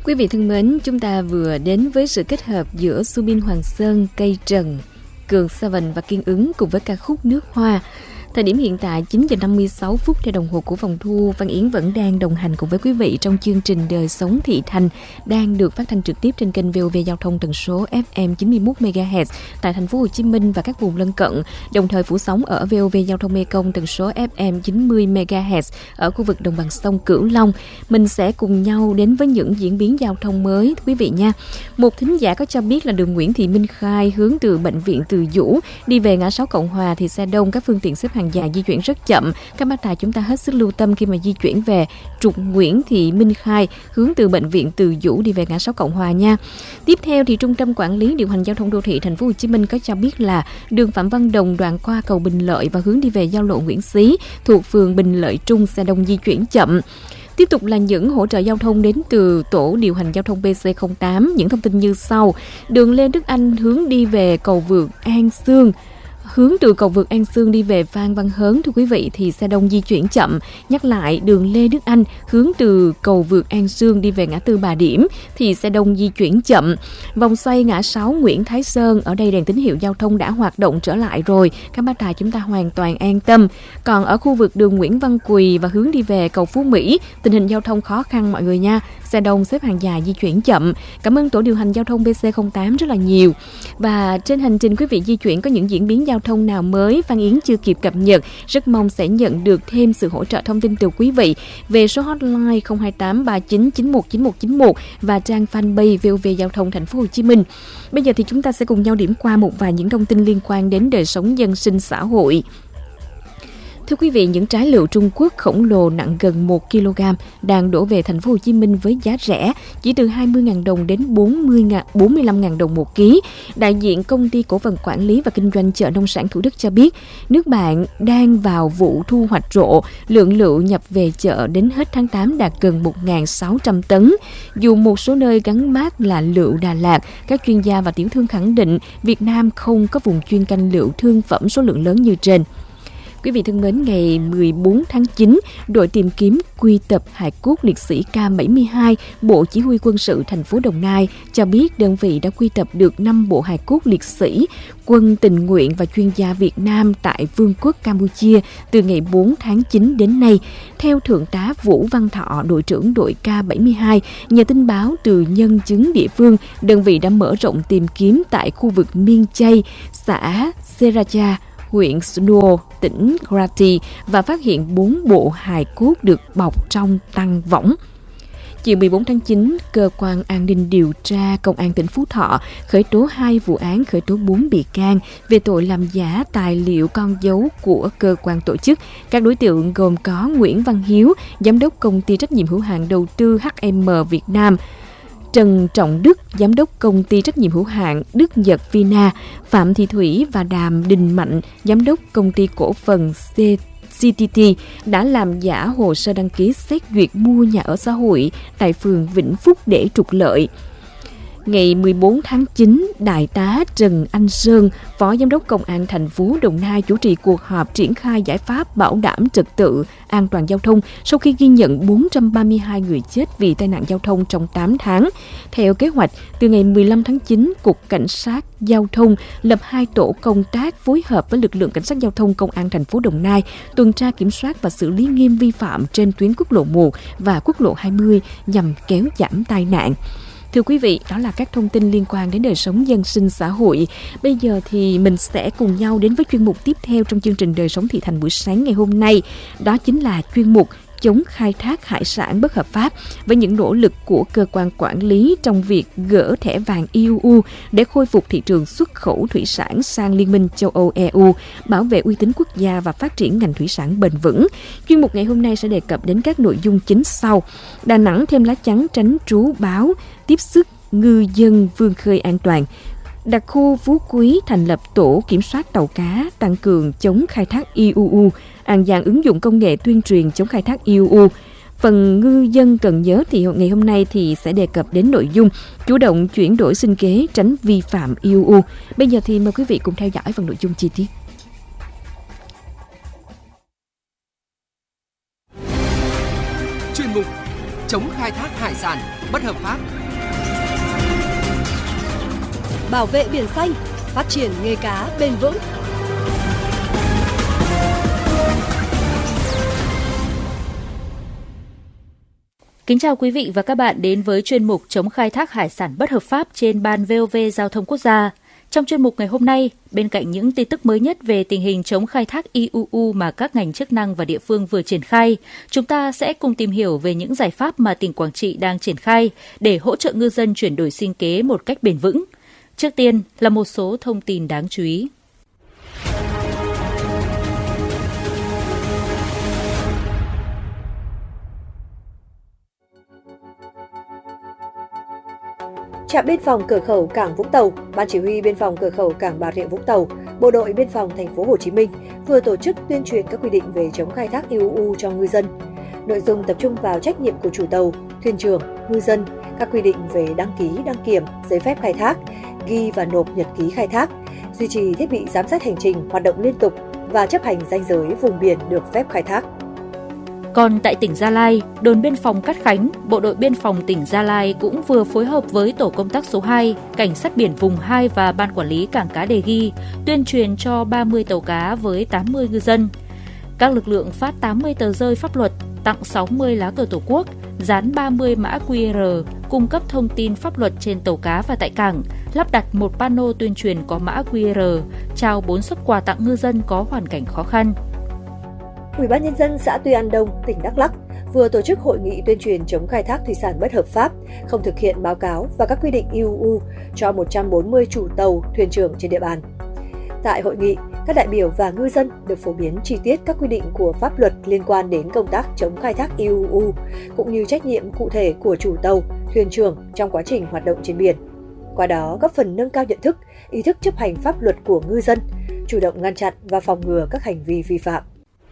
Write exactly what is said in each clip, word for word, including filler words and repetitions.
Quý vị thân mến, chúng ta vừa đến với sự kết hợp giữa Subin Hoàng Sơn, Cây Trần, Cường Seven và Kiên Ứng cùng với ca khúc Nước Hoa. Thời điểm hiện tại chín giờ năm mươi sáu phút theo đồng hồ của phòng thu. Văn Yến vẫn đang đồng hành cùng với quý vị trong chương trình Đời Sống Thị Thành đang được phát thanh trực tiếp trên kênh vê o vê Giao thông tần số ép em chín mươi mốt mê ga héc tại thành phố Hồ Chí Minh và các vùng lân cận, đồng thời phủ sóng ở vê o vê Giao thông Mekong tần số ép em chín mươi mê ga héc ở khu vực đồng bằng sông Cửu Long. Mình sẽ cùng nhau đến với những diễn biến giao thông mới quý vị nha. Một thính giả có cho biết là đường Nguyễn Thị Minh Khai hướng từ bệnh viện Từ Dũ đi về ngã sáu Cộng Hòa thì xe đông, các phương tiện xếp hàng dài, di chuyển rất chậm. Các bác tài chúng ta hết sức lưu tâm khi mà di chuyển về trục Nguyễn Thị Minh Khai hướng từ bệnh viện Từ Dũ đi về ngã sáu Cộng Hòa nha. Tiếp theo thì Trung tâm Quản lý Điều hành Giao thông Đô thị Thành phố Hồ Chí Minh có cho biết là đường Phạm Văn Đồng đoạn qua cầu Bình Lợi và hướng đi về giao lộ Nguyễn Xí thuộc phường Bình Lợi Trung, xe đông di chuyển chậm. Tiếp tục là những hỗ trợ giao thông đến từ tổ điều hành giao thông bê xê không tám. Những thông tin như sau: đường Lê Đức Anh hướng đi về cầu vượt An Sương, hướng từ cầu vượt An Sương đi về Phan Văn Hớn thưa quý vị thì xe đông di chuyển chậm. Nhắc lại, đường Lê Đức Anh hướng từ cầu vượt An Sương đi về ngã tư Bà Điểm thì xe đông di chuyển chậm. Vòng xoay ngã sáu Nguyễn Thái Sơn, ở đây đèn tín hiệu giao thông đã hoạt động trở lại rồi, các bác tài chúng ta hoàn toàn an tâm. Còn ở khu vực đường Nguyễn Văn Quỳ và hướng đi về cầu Phú Mỹ, tình hình giao thông khó khăn mọi người nha, xe đông xếp hàng dài di chuyển chậm. Cảm ơn tổ điều hành giao thông bê xê không tám rất là nhiều. Và trên hành trình quý vị di chuyển có những diễn biến giao thông nào mới Văn Yến chưa kịp cập nhật, rất mong sẽ nhận được thêm sự hỗ trợ thông tin từ quý vị về số hotline không hai tám ba chín chín một chín một chín một và trang fanpage vê o vê Giao thông Thành phố Hồ Chí Minh. Bây giờ thì chúng ta sẽ cùng nhau điểm qua một vài những thông tin liên quan đến đời sống dân sinh xã hội. Thưa quý vị, những trái lựu Trung Quốc khổng lồ nặng gần một ki lô gam đang đổ về Thành phố Hồ Chí Minh với giá rẻ chỉ từ hai mươi nghìn đồng đến bốn mươi lăm nghìn đồng một ký. Đại diện Công ty Cổ phần Quản lý và Kinh doanh Chợ Nông sản Thủ Đức cho biết, nước bạn đang vào vụ thu hoạch rộ, lượng lựu nhập về chợ đến hết tháng tám đạt gần một nghìn sáu trăm tấn. Dù một số nơi gắn mác là lựu Đà Lạt, các chuyên gia và tiểu thương khẳng định Việt Nam không có vùng chuyên canh lựu thương phẩm số lượng lớn như trên. Quý vị thân mến, ngày mười bốn tháng chín, đội tìm kiếm quy tập hài cốt liệt sĩ K bảy mươi hai, Bộ Chỉ huy Quân sự thành phố Đồng Nai cho biết đơn vị đã quy tập được năm bộ hài cốt liệt sĩ, quân tình nguyện và chuyên gia Việt Nam tại Vương quốc Campuchia từ ngày bốn tháng chín đến nay. Theo Thượng tá Vũ Văn Thọ, đội trưởng đội K bảy mươi hai, nhờ tin báo từ nhân chứng địa phương, đơn vị đã mở rộng tìm kiếm tại khu vực Miên Chay, xã Seracha, huyện Snuo, tỉnh Grati và phát hiện bốn bộ hài cốt được bọc trong tang võng. Chiều mười bốn tháng chín, Cơ quan An ninh Điều tra Công an tỉnh Phú Thọ khởi tố hai vụ án, khởi tố bốn bị can về tội làm giả tài liệu con dấu của cơ quan tổ chức. Các đối tượng gồm có Nguyễn Văn Hiếu, Giám đốc Công ty Trách nhiệm hữu hạn Đầu tư hát em Việt Nam, Trần Trọng Đức, Giám đốc Công ty Trách nhiệm hữu hạn Đức Nhật Vina, Phạm Thị Thủy và Đàm Đình Mạnh, Giám đốc Công ty Cổ phần xê tê tê đã làm giả hồ sơ đăng ký xét duyệt mua nhà ở xã hội tại phường Vĩnh Phúc để trục lợi. Ngày mười bốn tháng chín, Đại tá Trần Anh Sơn, Phó Giám đốc Công an thành phố Đồng Nai chủ trì cuộc họp triển khai giải pháp bảo đảm trật tự an toàn giao thông sau khi ghi nhận bốn trăm ba mươi hai người chết vì tai nạn giao thông trong tám tháng. Theo kế hoạch, từ ngày mười lăm tháng chín, Cục Cảnh sát Giao thông lập hai tổ công tác phối hợp với lực lượng Cảnh sát Giao thông Công an thành phố Đồng Nai tuần tra kiểm soát và xử lý nghiêm vi phạm trên tuyến quốc lộ một và quốc lộ hai mươi nhằm kéo giảm tai nạn. Thưa quý vị, đó là các thông tin liên quan đến đời sống dân sinh xã hội. Bây giờ thì mình sẽ cùng nhau đến với chuyên mục tiếp theo trong chương trình Đời Sống Thị Thành buổi sáng ngày hôm nay. Đó chính là chuyên mục chống khai thác hải sản bất hợp pháp với những nỗ lực của cơ quan quản lý trong việc gỡ thẻ vàng e u để khôi phục thị trường xuất khẩu thủy sản sang Liên minh châu Âu e u, bảo vệ uy tín quốc gia và phát triển ngành thủy sản bền vững. Chuyên mục ngày hôm nay sẽ đề cập đến các nội dung chính sau: Đà Nẵng thêm lá chắn tránh trú bão, tiếp sức ngư dân vươn khơi an toàn. Đặc khu Phú Quý thành lập tổ kiểm soát tàu cá, tăng cường chống khai thác e u. An Giang ứng dụng công nghệ tuyên truyền chống khai thác e u. Phần ngư dân cần nhớ thì ngày hôm nay thì sẽ đề cập đến nội dung chủ động chuyển đổi sinh kế, tránh vi phạm e u. Bây giờ thì mời quý vị cùng theo dõi phần nội dung chi tiết. Chuyên mục chống khai thác hải sản bất hợp pháp. Bảo vệ biển xanh, phát triển nghề cá bền vững. Kính chào quý vị và các bạn đến với chuyên mục chống khai thác hải sản bất hợp pháp trên Ban vê o vê Giao thông Quốc gia. Trong chuyên mục ngày hôm nay, bên cạnh những tin tức mới nhất về tình hình chống khai thác i u u mà các ngành chức năng và địa phương vừa triển khai, chúng ta sẽ cùng tìm hiểu về những giải pháp mà tỉnh Quảng Trị đang triển khai để hỗ trợ ngư dân chuyển đổi sinh kế một cách bền vững. Trước tiên là một số thông tin đáng chú ý. Trạm biên phòng cửa khẩu cảng Vũng Tàu, Ban chỉ huy biên phòng cửa khẩu cảng Bà Rịa Vũng Tàu, Bộ đội biên phòng thành phố Hồ Chí Minh vừa tổ chức tuyên truyền các quy định về chống khai thác i u u cho ngư dân. Nội dung tập trung vào trách nhiệm của chủ tàu, thuyền trưởng, ngư dân, các quy định về đăng ký, đăng kiểm, giấy phép khai thác, ghi và nộp nhật ký khai thác, duy trì thiết bị giám sát hành trình hoạt động liên tục và chấp hành ranh giới vùng biển được phép khai thác. Còn tại tỉnh Gia Lai, đồn biên phòng Cát Khánh, Bộ đội biên phòng tỉnh Gia Lai cũng vừa phối hợp với tổ công tác số hai, Cảnh sát biển vùng hai và Ban quản lý cảng cá Đề Ghi tuyên truyền cho ba mươi tàu cá với tám mươi ngư dân. Các lực lượng phát tám mươi tờ rơi pháp luật, tặng sáu mươi lá cờ Tổ quốc, dán ba mươi mã quy rờ, cung cấp thông tin pháp luật trên tàu cá và tại cảng, lắp đặt một pano tuyên truyền có mã quy rờ, trao bốn suất quà tặng ngư dân có hoàn cảnh khó khăn. Ủy ban nhân dân xã Tuy An Đông, tỉnh Đắk Lắk vừa tổ chức hội nghị tuyên truyền chống khai thác thủy sản bất hợp pháp, không thực hiện báo cáo và các quy định i u u cho một trăm bốn mươi chủ tàu, thuyền trưởng trên địa bàn. Tại hội nghị, các đại biểu và ngư dân được phổ biến chi tiết các quy định của pháp luật liên quan đến công tác chống khai thác i u u, cũng như trách nhiệm cụ thể của chủ tàu, thuyền trưởng trong quá trình hoạt động trên biển. Qua đó góp phần nâng cao nhận thức, ý thức chấp hành pháp luật của ngư dân, chủ động ngăn chặn và phòng ngừa các hành vi vi phạm.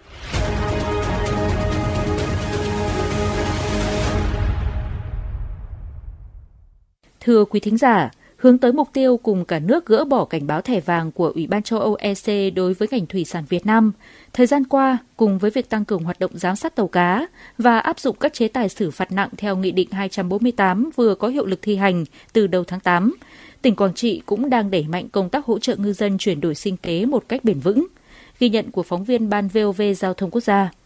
Thưa quý thính giả, hướng tới mục tiêu cùng cả nước gỡ bỏ cảnh báo thẻ vàng của Ủy ban châu Âu e xê đối với ngành thủy sản Việt Nam, thời gian qua, cùng với việc tăng cường hoạt động giám sát tàu cá và áp dụng các chế tài xử phạt nặng theo Nghị định hai trăm bốn mươi tám vừa có hiệu lực thi hành từ đầu tháng tám, tỉnh Quảng Trị cũng đang đẩy mạnh công tác hỗ trợ ngư dân chuyển đổi sinh kế một cách bền vững. Ghi nhận của phóng viên Ban vê o vê Giao thông Quốc gia.